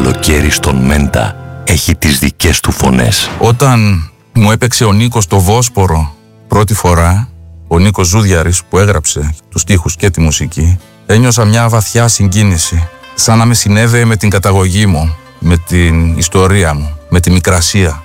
καλοκαίρι στον Μέντα έχει τις δικές του φωνές. Όταν μου έπαιξε ο Νίκος το Βόσπορο πρώτη φορά, ο Νίκος Ζούδιαρης που έγραψε τους στίχους και τη μουσική, ένιωσα μια βαθιά συγκίνηση, σαν να με συνέδεε με την καταγωγή μου, με την ιστορία μου, με τη Μικρασία.